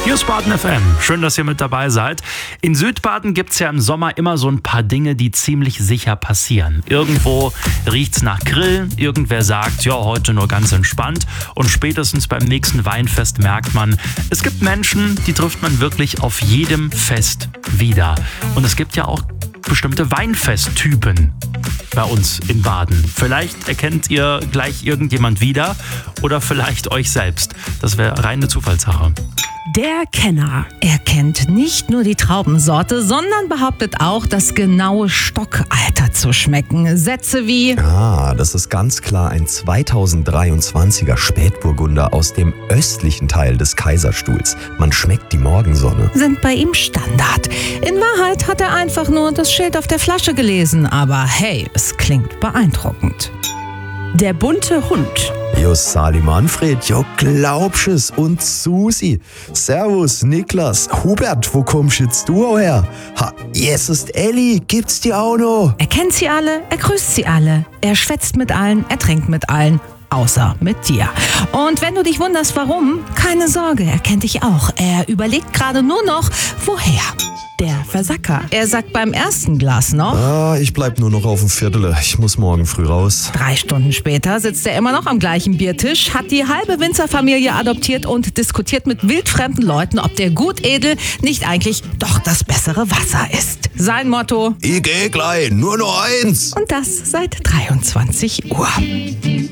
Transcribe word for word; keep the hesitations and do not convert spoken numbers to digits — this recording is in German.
Hier ist Baden F M. Schön, dass ihr mit dabei seid. In Südbaden gibt es ja im Sommer immer so ein paar Dinge, die ziemlich sicher passieren. Irgendwo riecht's nach Grill, irgendwer sagt, ja, heute nur ganz entspannt. Und spätestens beim nächsten Weinfest merkt man, es gibt Menschen, die trifft man wirklich auf jedem Fest wieder. Und es gibt ja auch bestimmte Weinfesttypen bei uns in Baden. Vielleicht erkennt ihr gleich irgendjemand wieder oder vielleicht euch selbst. Das wäre reine Zufallssache. Der Kenner. Er kennt nicht nur die Traubensorte, sondern behauptet auch, das genaue Stockalter zu schmecken. Sätze wie: Ah, das ist ganz klar ein zweitausenddreiundzwanziger Spätburgunder aus dem östlichen Teil des Kaiserstuhls. Man schmeckt die Morgensonne. Sind bei ihm Standard. In Wahrheit hat er einfach nur das Schild auf der Flasche gelesen, aber hey, es klingt beeindruckend. Der bunte Hund. Jo, Sali Manfred, jo, glaubsches und Susi. Servus, Niklas. Hubert, wo kommst jetzt du auch her? Ha, yes, ist Elli, gibt's die auch noch? Er kennt sie alle, er grüßt sie alle. Er schwätzt mit allen, er trinkt mit allen. Außer mit dir. Und wenn du dich wunderst, warum, keine Sorge, er kennt dich auch. Er überlegt gerade nur noch, woher. Der Versacker. Er sagt beim ersten Glas noch: Ah, ich bleib nur noch auf dem Viertel. Ich muss morgen früh raus. Drei Stunden später sitzt er immer noch am gleichen Biertisch, hat die halbe Winzerfamilie adoptiert und diskutiert mit wildfremden Leuten, ob der Gutedel nicht eigentlich doch das bessere Wasser ist. Sein Motto: Ich geh gleich, nur noch eins. Und das seit dreiundzwanzig Uhr.